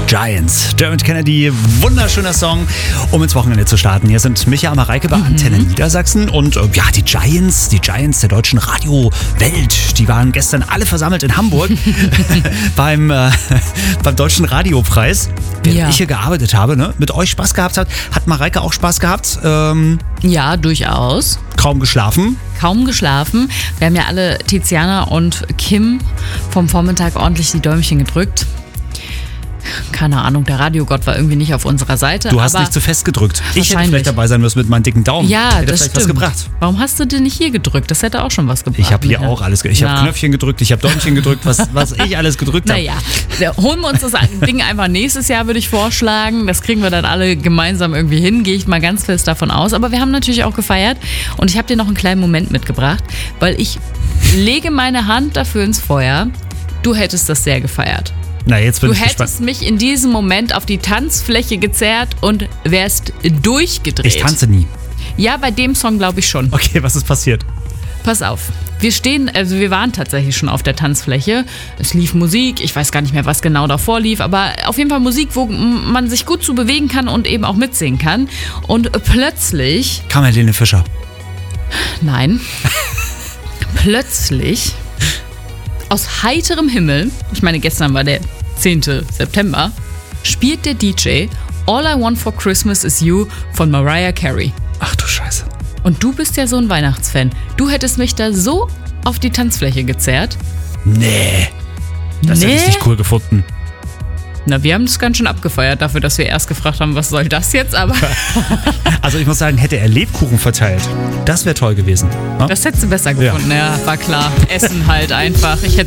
Giants. Dermot Kennedy, wunderschöner Song, um ins Wochenende zu starten. Hier sind Micha und Mareike bei Antenne Niedersachsen und die Giants der deutschen Radiowelt, die waren gestern alle versammelt in Hamburg beim Deutschen Radiopreis. Während ich hier gearbeitet habe, ne, mit euch Spaß gehabt hat Mareike auch Spaß gehabt? Ja, durchaus. Kaum geschlafen. Wir haben ja alle Tiziana und Kim vom Vormittag ordentlich die Däumchen gedrückt. Keine Ahnung, der Radiogott war irgendwie nicht auf unserer Seite. Du hast nicht zu fest gedrückt. Ich hätte vielleicht dabei sein müssen mit meinem dicken Daumen. Ja, hätte das vielleicht stimmt. Was gebracht. Warum hast du denn nicht hier gedrückt? Das hätte auch schon was gebracht. Ich habe hier auch alles gedrückt. Ich habe Knöpfchen gedrückt, ich habe Däumchen gedrückt, was ich alles gedrückt habe. Naja, holen wir uns das Ding einfach nächstes Jahr, würde ich vorschlagen. Das kriegen wir dann alle gemeinsam irgendwie hin, gehe ich mal ganz fest davon aus. Aber wir haben natürlich auch gefeiert und ich habe dir noch einen kleinen Moment mitgebracht, weil ich lege meine Hand dafür ins Feuer. Du hättest das sehr gefeiert. Na, jetzt bin ich gespannt. Du hättest mich in diesem Moment auf die Tanzfläche gezerrt und wärst durchgedreht. Ich tanze nie. Ja, bei dem Song glaube ich schon. Okay, was ist passiert? Pass auf. Wir waren tatsächlich schon auf der Tanzfläche. Es lief Musik, ich weiß gar nicht mehr, was genau davor lief, aber auf jeden Fall Musik, wo man sich gut zu bewegen kann und eben auch mitsingen kann. Und plötzlich... Kam Helene Fischer? Nein. Plötzlich, aus heiterem Himmel, ich meine, gestern war der 10. September, spielt der DJ All I Want for Christmas Is You von Mariah Carey. Ach du Scheiße. Und du bist ja so ein Weihnachtsfan. Du hättest mich da so auf die Tanzfläche gezerrt. Nee. Das hätte ich nicht cool gefunden. Na, wir haben das ganz schön abgefeiert dafür, dass wir erst gefragt haben, was soll das jetzt, aber... Also ich muss sagen, hätte er Lebkuchen verteilt, das wäre toll gewesen. Das hättest du besser gefunden, ja, war klar. Essen halt einfach. Ich hätte